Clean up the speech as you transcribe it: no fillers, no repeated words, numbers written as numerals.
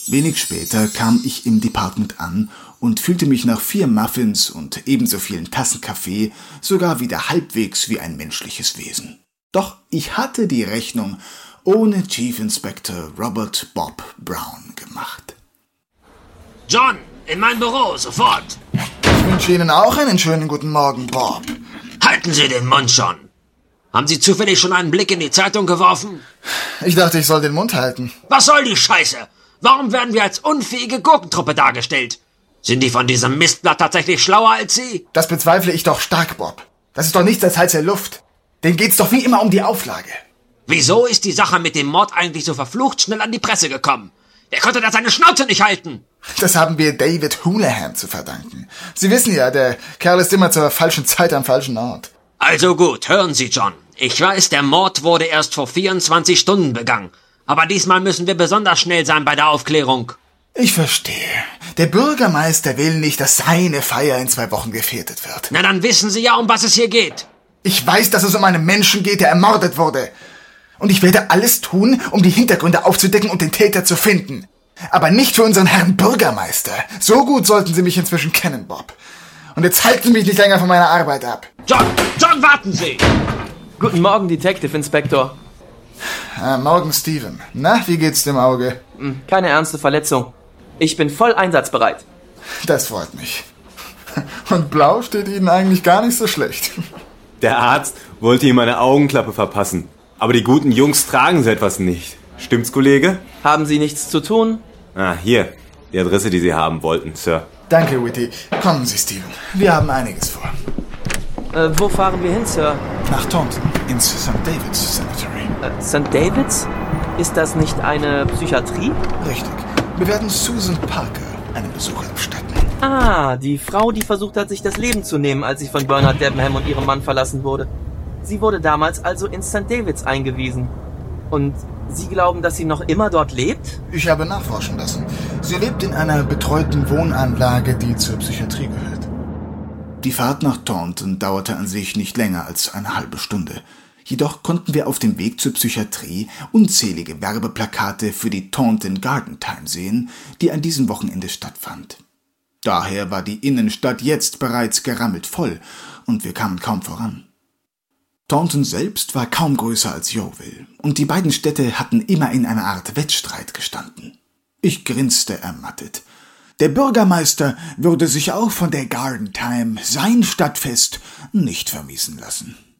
Wenig später kam ich im Department an und fühlte mich nach 4 Muffins und ebenso vielen Tassen Kaffee sogar wieder halbwegs wie ein menschliches Wesen. Doch ich hatte die Rechnung ohne Chief Inspector Robert Bob Brown gemacht. John, in mein Büro, sofort! Ich wünsche Ihnen auch einen schönen guten Morgen, Bob. Halten Sie den Mund schon! Haben Sie zufällig schon einen Blick in die Zeitung geworfen? Ich dachte, ich soll den Mund halten. Was soll die Scheiße? Warum werden wir als unfähige Gurkentruppe dargestellt? Sind die von diesem Mistblatt tatsächlich schlauer als Sie? Das bezweifle ich doch stark, Bob. Das ist doch nichts als heiße Luft. Denen geht's doch wie immer um die Auflage. Wieso ist die Sache mit dem Mord eigentlich so verflucht schnell an die Presse gekommen? Wer konnte da seine Schnauze nicht halten? Das haben wir David Houlihan zu verdanken. Sie wissen ja, der Kerl ist immer zur falschen Zeit am falschen Ort. Also gut, hören Sie, John. Ich weiß, der Mord wurde erst vor 24 Stunden begangen. Aber diesmal müssen wir besonders schnell sein bei der Aufklärung. Ich verstehe. Der Bürgermeister will nicht, dass seine Feier in 2 Wochen gefährdet wird. Na, dann wissen Sie ja, um was es hier geht. Ich weiß, dass es um einen Menschen geht, der ermordet wurde. Und ich werde alles tun, um die Hintergründe aufzudecken und den Täter zu finden. Aber nicht für unseren Herrn Bürgermeister. So gut sollten Sie mich inzwischen kennen, Bob. Und jetzt halten Sie mich nicht länger von meiner Arbeit ab. John, warten Sie! Guten Morgen, Detective Inspector. Morgen, Steven. Na, wie geht's dem Auge? Keine ernste Verletzung. Ich bin voll einsatzbereit. Das freut mich. Und blau steht Ihnen eigentlich gar nicht so schlecht. Der Arzt wollte ihm eine Augenklappe verpassen. Aber die guten Jungs tragen so etwas nicht. Stimmt's, Kollege? Haben Sie nichts zu tun? Hier. Die Adresse, die Sie haben wollten, Sir. Danke, Whitty. Kommen Sie, Steven. Wir haben einiges vor. Wo fahren wir hin, Sir? Nach Taunton, ins St. David's Cemetery. St. David's? Ist das nicht eine Psychiatrie? Richtig. Wir werden Susan Parker einen Besuch abstatten. Ah, die Frau, die versucht hat, sich das Leben zu nehmen, als sie von Bernard Debenham und ihrem Mann verlassen wurde. Sie wurde damals also in St. David's eingewiesen. Und Sie glauben, dass sie noch immer dort lebt? Ich habe nachforschen lassen. Sie lebt in einer betreuten Wohnanlage, die zur Psychiatrie gehört. Die Fahrt nach Taunton dauerte an sich nicht länger als eine halbe Stunde. Jedoch konnten wir auf dem Weg zur Psychiatrie unzählige Werbeplakate für die Taunton Garden Time sehen, die an diesem Wochenende stattfand. Daher war die Innenstadt jetzt bereits gerammelt voll und wir kamen kaum voran. Taunton selbst war kaum größer als Yeovil und die beiden Städte hatten immer in einer Art Wettstreit gestanden. Ich grinste ermattet. Der Bürgermeister würde sich auch von der Garden Time, sein Stadtfest, nicht vermiesen lassen.